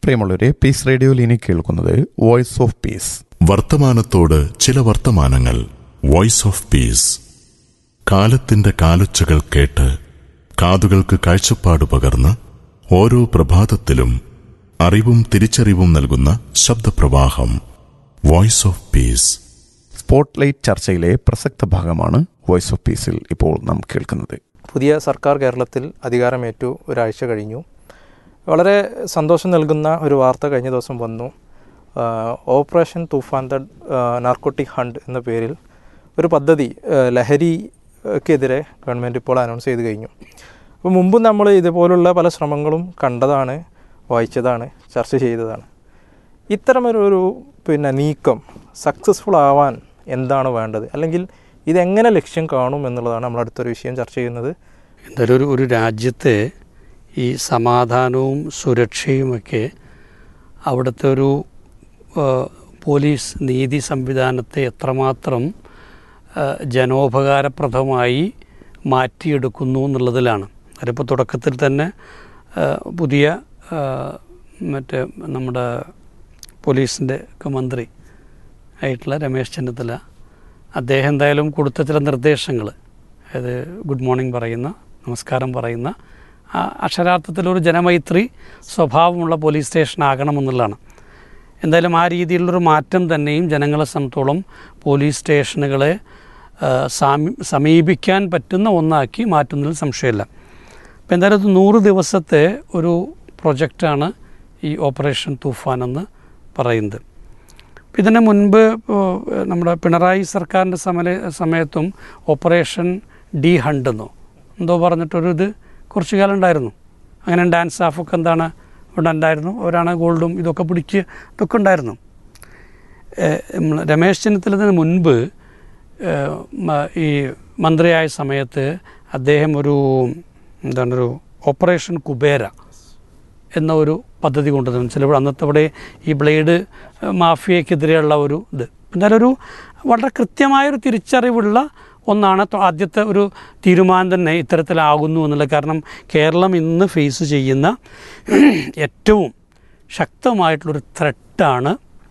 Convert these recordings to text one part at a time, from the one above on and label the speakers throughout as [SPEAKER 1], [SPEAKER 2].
[SPEAKER 1] പ്രിയമുള്ളവരെ, പീസ് റേഡിയോയിൽ ഇനി കേൾക്കുന്നത് വോയിസ് ഓഫ് പീസ്.
[SPEAKER 2] വർത്തമാനത്തോട് ചില വർത്തമാനങ്ങൾ. Voice of peace. കാലത്തിന്റെ കാലൊച്ചകൾ കേട്ട് കാതുകൾക്ക് കാഴ്ചപ്പാട് പകർന്ന് ഓരോ പ്രഭാതത്തിലും അറിവും തിരിച്ചറിവും നൽകുന്ന ശബ്ദപ്രവാഹം. Voice of peace.
[SPEAKER 1] സ്പോട്ട്ലൈറ്റ് ചർച്ചയിലെ പ്രസക്ത ഭാഗമാണ് വോയിസ് ഓഫ് പീസിൽ ഇപ്പോൾ നാം കേൾക്കുന്നത്.
[SPEAKER 3] പുതിയ സർക്കാർ കേരളത്തിൽ അധികാരമേറ്റു ഒരാഴ്ച കഴിഞ്ഞു. വളരെ സന്തോഷം നൽകുന്ന ഒരു വാർത്ത കഴിഞ്ഞ ദിവസം വന്നു. Operation Toofan the narcotic hunt എന്ന പേരിൽ ഒരു പദ്ധതി ലഹരിക്കെതിരെ ഗവൺമെൻറ് ഇപ്പോൾ അനൗൺസ് ചെയ്ത് കഴിഞ്ഞു. അപ്പോൾ മുമ്പ് നമ്മൾ ഇതുപോലുള്ള പല ശ്രമങ്ങളും കണ്ടതാണ്, വായിച്ചതാണ്, ചർച്ച ചെയ്തതാണ്. ഇത്തരമൊരു നീക്കം സക്സസ്ഫുൾ ആവാൻ എന്താണ് വേണ്ടത്, അല്ലെങ്കിൽ ഇതെങ്ങനെ ലക്ഷ്യം കാണും എന്നുള്ളതാണ് നമ്മൾ അടുത്തൊരു വിഷയം ചർച്ച ചെയ്യുന്നത്.
[SPEAKER 4] എന്തായാലും ഒരു രാജ്യത്തെ ഈ സമാധാനവും സുരക്ഷയുമൊക്കെ അവിടുത്തെ ഒരു പോലീസ് നീതി സംവിധാനത്തെ എത്രമാത്രം ജനോപകാരപ്രദമായി മാറ്റിയെടുക്കുന്നു എന്നുള്ളതിലാണ്. അതിപ്പോൾ തുടക്കത്തിൽ തന്നെ പുതിയ നമ്മുടെ പോലീസിൻ്റെ ഒക്കെ മന്ത്രി ആയിട്ടുള്ള രമേശ് ചെന്നിത്തല അദ്ദേഹം എന്തായാലും കൊടുത്ത ചില നിർദ്ദേശങ്ങൾ, അതായത് ഗുഡ് മോർണിംഗ് പറയുന്ന, നമസ്കാരം പറയുന്ന, അക്ഷരാർത്ഥത്തിലൊരു ജനമൈത്രി സ്വഭാവമുള്ള പോലീസ് സ്റ്റേഷനാകണമെന്നുള്ളതാണ്. എന്തായാലും ആ രീതിയിലുള്ളൊരു മാറ്റം തന്നെയും ജനങ്ങളെ സംബന്ധിച്ചോളം പോലീസ് സ്റ്റേഷനുകളെ സമീപിക്കാൻ പറ്റുന്ന ഒന്നാക്കി മാറ്റുന്നതിൽ സംശയമില്ല. അപ്പോൾ എന്തായാലും ഇത് 100 ദിവസത്തെ ഒരു പ്രൊജക്റ്റാണ് ഈ ഓപ്പറേഷൻ തൂഫാൻ എന്ന് പറയുന്നത്. ഇതിന് മുൻപ് നമ്മുടെ പിണറായി സർക്കാരിൻ്റെ സമയത്തും ഓപ്പറേഷൻ ഡി ഹണ്ട് എന്നോ എന്തോ പറഞ്ഞിട്ടൊരു കുറച്ച് കാലം ഉണ്ടായിരുന്നു. അങ്ങനെ ഡാൻസ് സ്റ്റാഫൊക്കെ എന്താണ് ഇവിടെ ഉണ്ടായിരുന്നു, അവരാണ് ഗോൾഡും ഇതൊക്കെ പിടിച്ച് ഇതൊക്കെ ഉണ്ടായിരുന്നു. രമേശ് ചെന്നിത്തലത്തിന് മുൻപ് ഈ മന്ത്രിയായ സമയത്ത് അദ്ദേഹം ഒരു ഓപ്പറേഷൻ കുബേര എന്ന ഒരു പദ്ധതി കൊണ്ടുവന്നു. ചിലപ്പോൾ അന്നത്തെ ഇവിടെ ഈ ബ്ലേഡ് മാഫിയക്കെതിരെയുള്ള ഒരു എന്തായാലും ഒരു വളരെ കൃത്യമായൊരു തിരിച്ചറിവുള്ള ഒന്നാണ്. ആദ്യത്തെ ഒരു തീരുമാനം തന്നെ ഇത്തരത്തിലാകുന്നു എന്നുള്ളത്. കാരണം കേരളം ഇന്ന് ഫേസ് ചെയ്യുന്ന ഏറ്റവും ശക്തമായിട്ടുള്ളൊരു ത്രെട്ടാണ്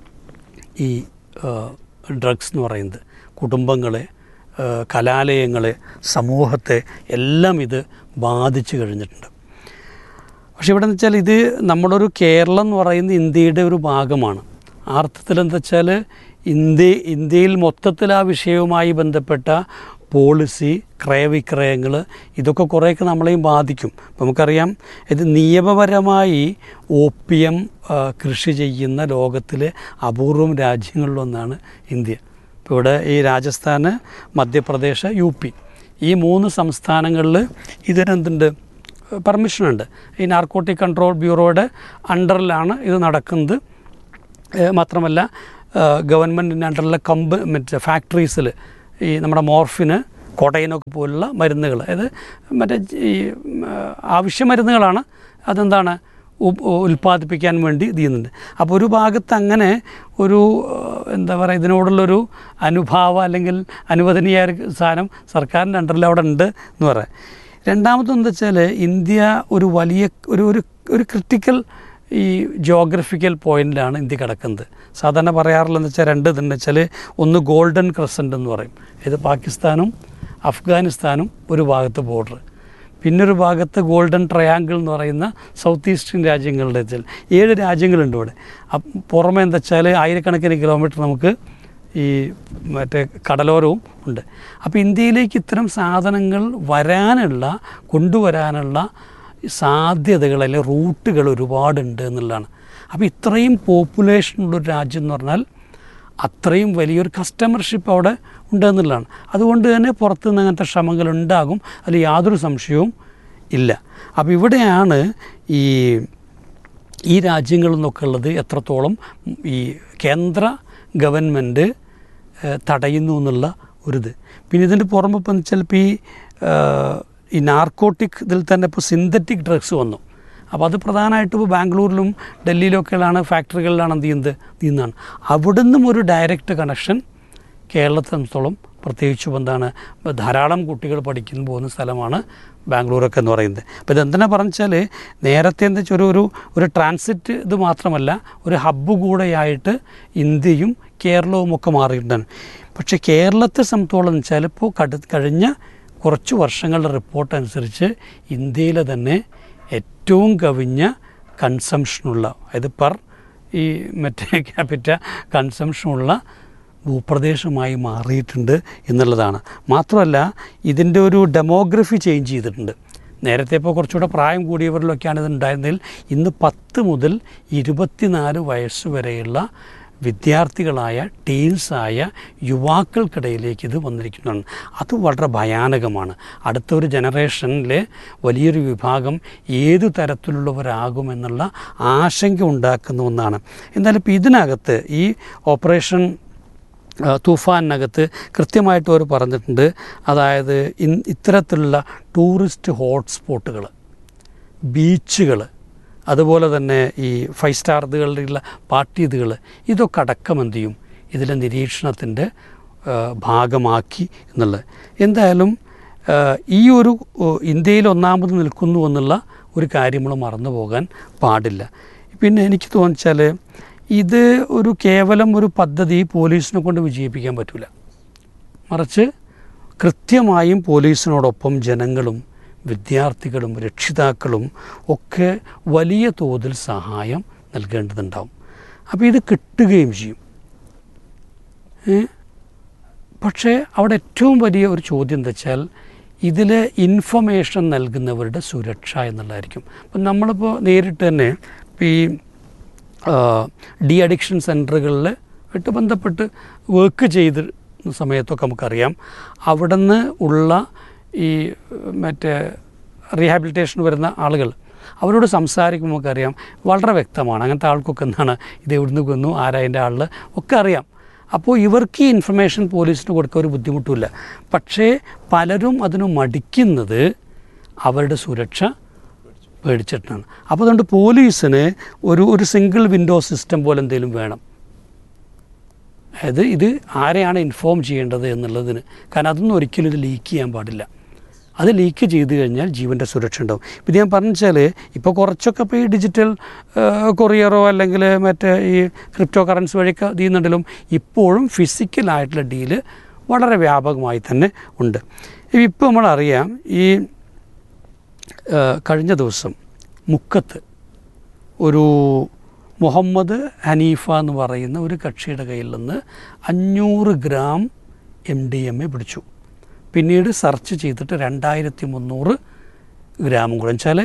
[SPEAKER 4] ഈ ഡ്രഗ്സ് എന്ന് പറയുന്നത്. കുടുംബങ്ങളെ, കലാലയങ്ങളെ, സമൂഹത്തെ എല്ലാം ഇത് ബാധിച്ചു കഴിഞ്ഞിട്ടുണ്ട്. പക്ഷെ ഇവിടെ എന്ന് വെച്ചാൽ ഇത് നമ്മളൊരു കേരളം എന്ന് പറയുന്നത് ഇന്ത്യയുടെ ഒരു ഭാഗമാണ്. ആ അർത്ഥത്തിൽ എന്താ വെച്ചാൽ ഇന്ത്യയിൽ മൊത്തത്തിൽ ആ വിഷയവുമായി ബന്ധപ്പെട്ട പോളിസി, ക്രയവിക്രയങ്ങൾ ഇതൊക്കെ കുറേയൊക്കെ നമ്മളെയും ബാധിക്കും. അപ്പോൾ നമുക്കറിയാം, ഇത് നിയമപരമായി ഓപ്പിയം കൃഷി ചെയ്യുന്ന ലോകത്തിലെ അപൂർവം രാജ്യങ്ങളിലൊന്നാണ് ഇന്ത്യ. ഇപ്പോൾ ഇവിടെ ഈ രാജസ്ഥാന്, മധ്യപ്രദേശ്, UP ഈ 3 സംസ്ഥാനങ്ങളിൽ ഇതിനെന്തുണ്ട്, പെർമിഷനുണ്ട്. ഈ നാർക്കോട്ടിക് കൺട്രോൾ ബ്യൂറോയുടെ അണ്ടറിലാണ് ഇത് നടക്കുന്നത്. മാത്രമല്ല ഗവൺമെൻറ്റിൻ്റെ അണ്ടറിലെ ഫാക്ടറീസിൽ ഈ നമ്മുടെ മോർഫിന്, കൊടൈനൊക്കെ പോലുള്ള മരുന്നുകൾ, അതായത് ഈ ആവശ്യ മരുന്നുകളാണ്, അതെന്താണ് ഉൽപ്പാദിപ്പിക്കാൻ വേണ്ടി ഇത് ചെയ്യുന്നുണ്ട്. അപ്പോൾ ഒരു ഭാഗത്ത് അങ്ങനെ ഒരു ഇതിനോടുള്ളൊരു അനുഭാവം അല്ലെങ്കിൽ അനുവദനീയ സാധനം സർക്കാരിൻ്റെ അണ്ടറിൽ അവിടെ ഉണ്ട് എന്ന് പറയാം. രണ്ടാമതെന്താ വെച്ചാൽ ഇന്ത്യ ഒരു വലിയ ഒരു ക്രിട്ടിക്കൽ ഈ ജിയോഗ്രഫിക്കൽ പോയിൻ്റിലാണ് ഇന്ത്യ കിടക്കുന്നത്. സാധാരണ പറയാറുള്ളതെന്ന് വെച്ചാൽ 2 ഇതുണ്ട് വെച്ചാൽ, ഒന്ന് ഗോൾഡൻ ക്രസൻറ്റ് എന്ന് പറയും, ഇത് പാകിസ്ഥാനും അഫ്ഗാനിസ്ഥാനും ഒരു ഭാഗത്ത് ബോർഡർ, പിന്നൊരു ഭാഗത്ത് ഗോൾഡൻ ട്രയാങ്കിൾ എന്ന് പറയുന്ന സൗത്ത് ഈസ്റ്റേൺ രാജ്യങ്ങളുടെ വെച്ചാൽ 7 രാജ്യങ്ങളുണ്ട് ഇവിടെ. പുറമെ എന്താ വെച്ചാൽ ആയിരക്കണക്കിന് കിലോമീറ്റർ നമുക്ക് ഈ കടലോരവും ഉണ്ട്. അപ്പോൾ ഇന്ത്യയിലേക്ക് ഇത്തരം സാധനങ്ങൾ കൊണ്ടുവരാനുള്ള സാധ്യതകൾ അല്ലെങ്കിൽ റൂട്ടുകൾ ഒരുപാടുണ്ട് എന്നുള്ളതാണ്. അപ്പോൾ ഇത്രയും പോപ്പുലേഷനുള്ളൊരു രാജ്യം എന്ന് പറഞ്ഞാൽ അത്രയും വലിയൊരു കസ്റ്റമർഷിപ്പ് അവിടെ ഉണ്ട് എന്നുള്ളതാണ്. അതുകൊണ്ട് തന്നെ പുറത്തുനിന്ന് അങ്ങനത്തെ ശ്രമങ്ങൾ ഉണ്ടാകും, അതിൽ യാതൊരു സംശയവും ഇല്ല. അപ്പോൾ ഇവിടെയാണ് ഈ രാജ്യങ്ങളിൽ നിന്നൊക്കെ ഉള്ളത് എത്രത്തോളം ഈ കേന്ദ്ര ഗവൺമെൻറ് തടയുന്നു എന്നുള്ള ഒരിത്. പിന്നെ ഇതിൻ്റെ പുറമെ ഇപ്പം ചിലപ്പോൾ ഈ നാർക്കോട്ടിക് ഇതിൽ തന്നെ ഇപ്പോൾ സിന്തറ്റിക് ഡ്രഗ്സ് വന്നു. അപ്പോൾ അത് പ്രധാനമായിട്ടും ഇപ്പോൾ ബാംഗ്ലൂരിലും ഡൽഹിയിലൊക്കെയാണ് ഫാക്ടറികളിലാണ് എന്ത് ചെയ്യുന്നതാണ്. അവിടെ നിന്നും ഒരു ഡയറക്റ്റ് കണക്ഷൻ കേരളത്തെ സംബന്ധിച്ചോളം പ്രത്യേകിച്ചും എന്താണ് ധാരാളം കുട്ടികൾ പഠിക്കുന്നു പോകുന്ന സ്ഥലമാണ് ബാംഗ്ലൂരൊക്കെ എന്ന് പറയുന്നത്. അപ്പോൾ ഇതെന്തിനാ പറഞ്ഞാൽ നേരത്തെ എന്താ വെച്ചാൽ ഒരു ട്രാൻസിറ്റ് ഇത് മാത്രമല്ല, ഒരു ഹബ്ബ് കൂടെയായിട്ട് ഇന്ത്യയും കേരളവും ഒക്കെ മാറിയിട്ടാണ്. പക്ഷേ കേരളത്തെ സംബന്ധിച്ചോളം എന്ന് വെച്ചാൽ ഇപ്പോൾ കഴിഞ്ഞ കുറച്ച് വർഷങ്ങളുടെ റിപ്പോർട്ട് അനുസരിച്ച് ഇന്ത്യയിലെ തന്നെ ഏറ്റവും കവിഞ്ഞ കൺസംഷനുള്ള, അതായത് ഈ മറ്റേ ക്യാപിറ്റ കൺസംഷനുള്ള ഭൂപ്രദേശമായി മാറിയിട്ടുണ്ട് എന്നുള്ളതാണ്. മാത്രമല്ല ഇതിൻ്റെ ഒരു ഡെമോഗ്രഫി ചേഞ്ച് ചെയ്തിട്ടുണ്ട്. നേരത്തെ ഇപ്പോൾ കുറച്ചുകൂടെ പ്രായം കൂടിയവരിലൊക്കെയാണ് ഇത് ഉണ്ടായിരുന്നതിൽ ഇന്ന് 10 മുതൽ 24 വയസ്സ് വരെയുള്ള വിദ്യാർത്ഥികളായ ടീൻസായ യുവാക്കൾക്കിടയിലേക്ക് ഇത് വന്നിരിക്കുന്നതാണ്. അത് വളരെ ഭയാനകമാണ്. അടുത്തൊരു ജനറേഷനിലെ വലിയൊരു വിഭാഗം ഏതു തരത്തിലുള്ളവരാകുമെന്നുള്ള ആശങ്ക ഉണ്ടാക്കുന്ന ഒന്നാണ്. എന്തായാലും ഇപ്പോൾ ഇതിനകത്ത് ഈ ഓപ്പറേഷൻ തൂഫാനകത്ത് കൃത്യമായിട്ട് അവർ പറഞ്ഞിട്ടുണ്ട്. അതായത് ഇത്തരത്തിലുള്ള ടൂറിസ്റ്റ് ഹോട്ട്സ്പോട്ടുകൾ, ബീച്ചുകൾ, അതുപോലെ തന്നെ ഈ 5 സ്റ്റാർ ഇതുകളുടെയുള്ള പാർട്ടി ഇതുകൾ, ഇതൊക്കെ അടക്കം എന്ത് ചെയ്യും ഇതിലെ നിരീക്ഷണത്തിൻ്റെ ഭാഗമാക്കി എന്നുള്ളത്. എന്തായാലും ഈ ഒരു ഇന്ത്യയിൽ ഒന്നാമത് നിൽക്കുന്നു എന്നുള്ള ഒരു കാര്യം നമ്മൾ മറന്നു പോകാൻ പാടില്ല. പിന്നെ എനിക്ക് തോന്നിച്ചാൽ ഇത് കേവലം ഒരു പദ്ധതി പോലീസിനെ കൊണ്ട് വിജയിപ്പിക്കാൻ പറ്റില്ല. മറിച്ച് കൃത്യമായും പോലീസിനോടൊപ്പം ജനങ്ങളും വിദ്യാർത്ഥികളും രക്ഷിതാക്കളും ഒക്കെ വലിയ തോതിൽ സഹായം നൽകേണ്ടതുണ്ടാവും. അപ്പോൾ ഇത് കിട്ടുകയും ചെയ്യും. പക്ഷേ അവിടെ ഏറ്റവും വലിയ ഒരു ചോദ്യം എന്താ വെച്ചാൽ ഇതിൽ ഇൻഫർമേഷൻ നൽകുന്നവരുടെ സുരക്ഷ എന്നുള്ളതായിരിക്കും. അപ്പം നമ്മളിപ്പോൾ നേരിട്ട് തന്നെ ഈ ഡി അഡിക്ഷൻ സെൻറ്ററുകളിൽ ആയിട്ട് ബന്ധപ്പെട്ട് വർക്ക് ചെയ്ത സമയത്തൊക്കെ നമുക്കറിയാം, അവിടെ നിന്ന് ഉള്ള ഈ മറ്റേ റീഹാബിലിറ്റേഷൻ വരുന്ന ആളുകൾ അവരോട് സംസാരിക്കുമ്പോൾ നമുക്കറിയാം വളരെ വ്യക്തമാണ് അങ്ങനത്തെ ആൾക്കൊക്കെ എന്താണ് ഇത് എവിടുന്ന് കൊന്നു, ആരായതിൻ്റെ ആളിൽ ഒക്കെ അറിയാം. അപ്പോൾ ഇവർക്ക് ഈ ഇൻഫർമേഷൻ പോലീസിന് കൊടുക്കാൻ ഒരു ബുദ്ധിമുട്ടില്ല. പക്ഷേ പലരും അതിന് മടിക്കുന്നത് അവരുടെ സുരക്ഷ പേടിച്ചിട്ടാണ്. അപ്പോൾ അതുകൊണ്ട് പോലീസിന് ഒരു സിംഗിൾ വിൻഡോ സിസ്റ്റം പോലെ എന്തെങ്കിലും വേണം. അതായത് ഇത് ആരെയാണ് ഇൻഫോം ചെയ്യേണ്ടത് എന്നുള്ളതിന്. കാരണം അതൊന്നും ഒരിക്കലും ഇത് ലീക്ക് ചെയ്യാൻ പാടില്ല. അത് ലീക്ക് ചെയ്ത് കഴിഞ്ഞാൽ ജീവൻ്റെ സുരക്ഷ ഉണ്ടാവും. ഇത് ഞാൻ പറഞ്ഞാൽ ഇപ്പോൾ കുറച്ചൊക്കെ ഇപ്പോൾ ഈ ഡിജിറ്റൽ കൊറിയറോ അല്ലെങ്കിൽ മറ്റേ ഈ ക്രിപ്റ്റോ കറൻസി വഴിയൊക്കെ ചെയ്യുന്നുണ്ടെങ്കിലും ഇപ്പോഴും ഫിസിക്കലായിട്ടുള്ള ഡീല് വളരെ വ്യാപകമായി തന്നെ ഉണ്ട്. ഇപ്പോൾ നമ്മളറിയാം ഈ കഴിഞ്ഞ ദിവസം മുക്കത്ത് ഒരു മുഹമ്മദ് ഹനീഫ എന്ന് പറയുന്ന ഒരു കക്ഷിയുടെ കയ്യിൽ നിന്ന് 500 ഗ്രാം MDMA പിടിച്ചു. പിന്നീട് സെർച്ച് ചെയ്തിട്ട് 2300 ഗ്രാമും കൂടെ. വെച്ചാൽ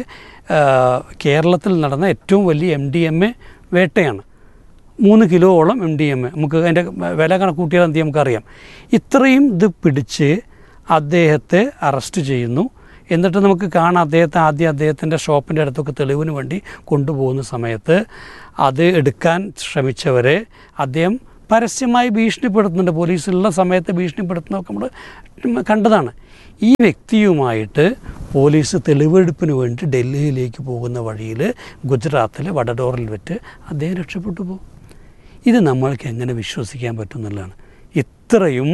[SPEAKER 4] കേരളത്തിൽ നടന്ന ഏറ്റവും വലിയ MDMA വേട്ടയാണ്. 3 കിലോയോളം MDMA. നമുക്ക് അതിൻ്റെ വില കണക്കൂട്ടിയാൽ എന്ത് നമുക്കറിയാം. ഇത്രയും ഇത് പിടിച്ച് അദ്ദേഹത്തെ അറസ്റ്റ് ചെയ്യുന്നു. എന്നിട്ട് നമുക്ക് കാണാം അദ്ദേഹത്തിൻ്റെ ഷോപ്പിൻ്റെ അടുത്തൊക്കെ തെളിവിന് വേണ്ടി കൊണ്ടുപോകുന്ന സമയത്ത് അത് എടുക്കാൻ ശ്രമിച്ചവരെ അദ്ദേഹം പരസ്യമായി ഭീഷണിപ്പെടുത്തുന്നുണ്ട്. പോലീസുള്ള സമയത്ത് ഭീഷണിപ്പെടുത്തുന്നതൊക്കെ നമ്മൾ കണ്ടതാണ്. ഈ വ്യക്തിയുമായിട്ട് പോലീസ് തെളിവെടുപ്പിന് വേണ്ടി ഡൽഹിയിലേക്ക് പോകുന്ന വഴിയിൽ ഗുജറാത്തിലെ വഡോദരയിൽ വെച്ച് അദ്ദേഹം രക്ഷപ്പെട്ടു പോകും. ഇത് നമ്മൾക്ക് എങ്ങനെ വിശ്വസിക്കാൻ പറ്റും എന്നുള്ളതാണ്. ഇത്രയും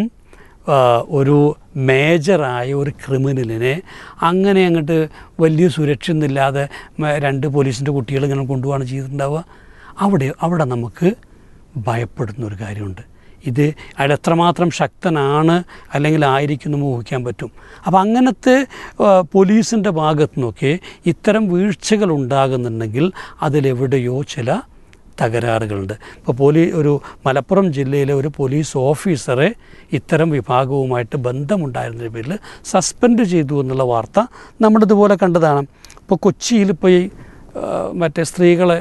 [SPEAKER 4] ഒരു മേജറായ ഒരു ക്രിമിനലിനെ അങ്ങനെ അങ്ങോട്ട് വലിയ സുരക്ഷയൊന്നുമില്ലാതെ 2 പോലീസിൻ്റെ കുട്ടികൾ ഇങ്ങനെ കൊണ്ടുപോവാണ് ചെയ്തിട്ടുണ്ടാവുക. അവിടെ നമുക്ക് ഭയപ്പെടുന്ന ഒരു കാര്യമുണ്ട്. ഇത് അയാൾ എത്രമാത്രം ശക്തനാണ് അല്ലെങ്കിൽ ആയിരിക്കും എന്ന് ഊഹിക്കാൻ പറ്റും. അപ്പോൾ അങ്ങനത്തെ പോലീസിൻ്റെ ഭാഗത്ത് നിന്നൊക്കെ ഇത്തരം വീഴ്ചകൾ ഉണ്ടാകുന്നുണ്ടെങ്കിൽ അതിലെവിടെയോ ചില തകരാറുകളുണ്ട്. ഇപ്പോൾ ഒരു മലപ്പുറം ജില്ലയിലെ ഒരു പോലീസ് ഓഫീസറെ ഇത്തരം വിഭാഗവുമായിട്ട് ബന്ധമുണ്ടായിരുന്നതിൻ്റെ പേരിൽ സസ്പെൻഡ് ചെയ്തു എന്നുള്ള വാർത്ത നമ്മളിതുപോലെ കണ്ടതാണ്. ഇപ്പോൾ കൊച്ചിയിൽ ഇപ്പോൾ ഈ മറ്റേ സ്ത്രീകളെ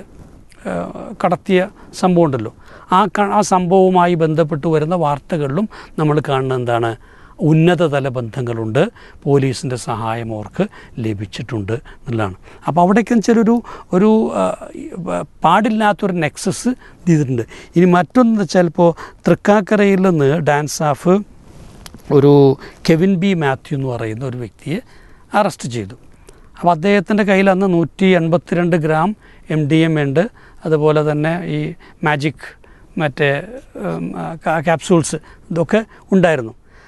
[SPEAKER 4] കടത്തിയ സംഭവം ഉണ്ടല്ലോ, ആ സംഭവവുമായി ബന്ധപ്പെട്ട് വരുന്ന വാർത്തകളിലും നമ്മൾ കാണുന്നത് എന്താണ്, ഉന്നതതല ബന്ധങ്ങളുണ്ട്, പോലീസിൻ്റെ സഹായം അവർക്ക് ലഭിച്ചിട്ടുണ്ട് എന്നുള്ളതാണ്. അപ്പോൾ അവിടേക്ക് വെച്ചാൽ ഒരു പാടില്ലാത്തൊരു നെക്സസ് ചെയ്തിട്ടുണ്ട്. ഇനി മറ്റൊന്ന് വെച്ചാൽ ഇപ്പോൾ തൃക്കാക്കരയിൽ നിന്ന് ഡാൻസ് ഓഫ് ഒരു കെവിൻ ബി മാത്യു എന്ന് പറയുന്ന ഒരു വ്യക്തിയെ അറസ്റ്റ് ചെയ്തു. അപ്പോൾ അദ്ദേഹത്തിൻ്റെ കയ്യിൽ അന്ന് 182 ഗ്രാം MDMA ഉണ്ട്. അതുപോലെ തന്നെ ഈ മാജിക് മറ്റേ ക്യാപ്സൂൾസ് ഇതൊക്കെ ഉണ്ടായിരുന്നു.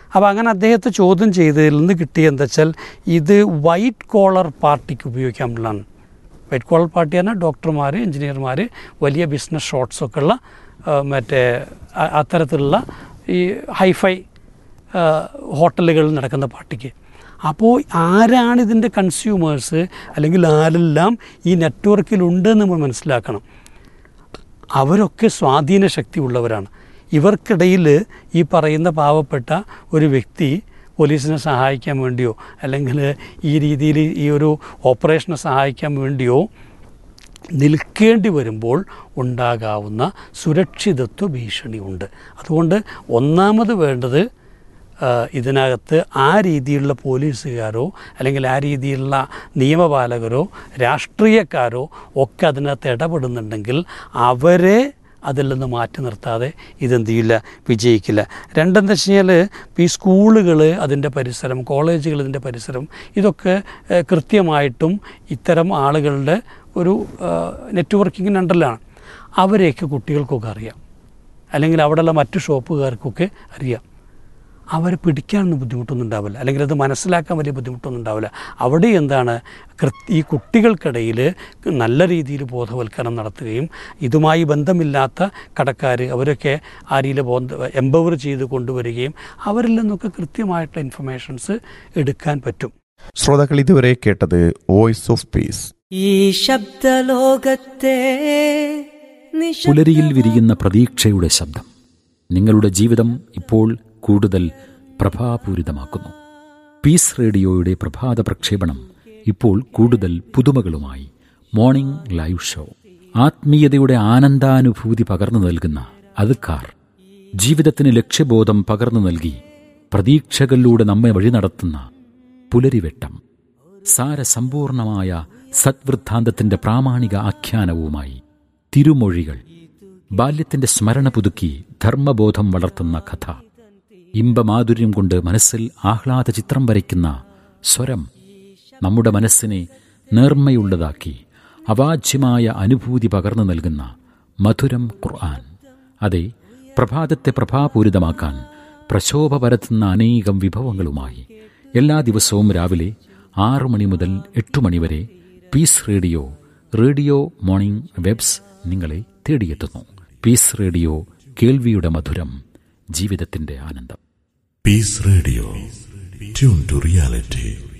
[SPEAKER 4] അപ്പോൾ അങ്ങനെ അദ്ദേഹത്തെ ചോദ്യം ചെയ്തതിൽ നിന്ന് കിട്ടിയ എന്താ വെച്ചാൽ ഇത് വൈറ്റ് കോളർ പാർട്ടിക്ക് ഉപയോഗിക്കാനുള്ളതാണ്. വൈറ്റ് കോളർ പാർട്ടി പറഞ്ഞാൽ ഡോക്ടർമാർ, എഞ്ചിനീയർമാർ, വലിയ ബിസിനസ് ഷോട്ട്സൊക്കെ ഉള്ള മറ്റേ അത്തരത്തിലുള്ള ഈ ഹൈഫൈ ഹോട്ടലുകളിൽ നടക്കുന്ന പാർട്ടിക്ക്. അപ്പോൾ ആരാണ് ഇതിൻ്റെ കൺസ്യൂമേഴ്സ്, അല്ലെങ്കിൽ ആരെല്ലാം ഈ നെറ്റ്വർക്കിലുണ്ടെന്ന് നമ്മൾ മനസ്സിലാക്കണം. അവരൊക്കെ സ്വാധീന ശക്തി ഉള്ളവരാണ്. ഇവർക്കിടയിൽ ഈ പറയുന്ന പാവപ്പെട്ട ഒരു വ്യക്തി പോലീസിനെ സഹായിക്കാൻ വേണ്ടിയോ അല്ലെങ്കിൽ ഈ രീതിയിൽ ഈ ഒരു ഓപ്പറേഷനെ സഹായിക്കാൻ വേണ്ടിയോ നിൽക്കേണ്ടി വരുമ്പോൾ ഉണ്ടാകാവുന്ന സുരക്ഷിതത്വ ഭീഷണിയുണ്ട്. അതുകൊണ്ട് ഒന്നാമത് വേണ്ടത് ഇതിനകത്ത് ആ രീതിയിലുള്ള പോലീസുകാരോ അല്ലെങ്കിൽ ആ രീതിയിലുള്ള നിയമപാലകരോ രാഷ്ട്രീയക്കാരോ ഒക്കെ അതിനകത്ത് ഇടപെടുന്നുണ്ടെങ്കിൽ അവരെ അതിൽ നിന്ന് മാറ്റി നിർത്താതെ ഇതെന്ത് ചെയ്യില്ല, വിജയിക്കില്ല. രണ്ടെന്താ വെച്ച് കഴിഞ്ഞാൽ ഈ സ്കൂളുകൾ, അതിൻ്റെ പരിസരം, കോളേജുകൾ, ഇതിൻ്റെ പരിസരം, ഇതൊക്കെ കൃത്യമായിട്ടും ഇത്തരം ആളുകളുടെ ഒരു നെറ്റ്വർക്കിങ്ങിന് അണ്ടറിലാണ്. അവരെയൊക്കെ കുട്ടികൾക്കൊക്കെ അറിയാം, അല്ലെങ്കിൽ അവിടെയുള്ള മറ്റു ഷോപ്പുകാർക്കൊക്കെ അറിയാം. അവരെ പിടിക്കാനൊന്നും ബുദ്ധിമുട്ടൊന്നും ഉണ്ടാവില്ല, അല്ലെങ്കിൽ അത് മനസ്സിലാക്കാൻ വലിയ ബുദ്ധിമുട്ടൊന്നും ഉണ്ടാവില്ല. അവിടെ എന്താണ്, ഈ കുട്ടികൾക്കിടയിൽ നല്ല രീതിയിൽ ബോധവൽക്കരണം നടത്തുകയും ഇതുമായി ബന്ധമില്ലാത്ത കടക്കാർ അവരൊക്കെ ആ രീതിയിൽ എംപവർ ചെയ്ത് കൊണ്ടുവരികയും അവരിൽ നിന്നൊക്കെ കൃത്യമായിട്ടുള്ള ഇൻഫർമേഷൻസ് എടുക്കാൻ പറ്റും.
[SPEAKER 1] ശ്രോതാക്കൾ ഇതുവരെ കേട്ടത് വോയിസ് ഓഫ് പീസ്.
[SPEAKER 5] ഈ ശബ്ദലോകത്തെ
[SPEAKER 6] പുലരിയിൽ വിരിയുന്ന പ്രതീക്ഷയുടെ ശബ്ദം നിങ്ങളുടെ ജീവിതം ഇപ്പോൾ കൂടുതൽ പ്രഭാപൂരിതമാക്കുന്നു. പീസ് റേഡിയോയുടെ പ്രഭാത പ്രക്ഷേപണം ഇപ്പോൾ കൂടുതൽ പുതുമകളുമായി. മോർണിംഗ് ലൈവ് ഷോ, ആത്മീയതയുടെ ആനന്ദാനുഭൂതി പകർന്നു നൽകുന്ന അദ്കാർ, ജീവിതത്തിന് ലക്ഷ്യബോധം പകർന്നു നൽകി പ്രതീക്ഷകളിലൂടെ നമ്മെ വഴി നടത്തുന്ന പുലരിവെട്ടം, സാരസമ്പൂർണമായ സദ്വൃത്താന്തത്തിന്റെ പ്രാമാണിക ആഖ്യാനവുമായി തിരുമൊഴികൾ, ബാല്യത്തിന്റെ സ്മരണ പുതുക്കി ധർമ്മബോധം വളർത്തുന്ന കഥ, ഇമ്പമാധുര്യം കൊണ്ട് മനസ്സിൽ ആഹ്ലാദ ചിത്രം വരയ്ക്കുന്ന സ്വരം, നമ്മുടെ മനസ്സിനെ നേർമ്മയുള്ളതാക്കി അവാച്യമായ അനുഭൂതി പകർന്നു നൽകുന്ന മധുരം ഖുർആൻ. അതെ, പ്രഭാതത്തെ പ്രഭാപൂരിതമാക്കാൻ പ്രശോഭ പരത്തുന്ന അനേകം വിഭവങ്ങളുമായി എല്ലാ ദിവസവും രാവിലെ 6 മണി മുതൽ 8 മണി വരെ piece radio, radio morning webs നിങ്ങളെ തേടിയെത്തുന്നു. പീസ് റേഡിയോ, കേൾവിയുടെ മധുരം, ജീവിതത്തിന്റെ ആനന്ദം.
[SPEAKER 2] Piece radio, tune to reality.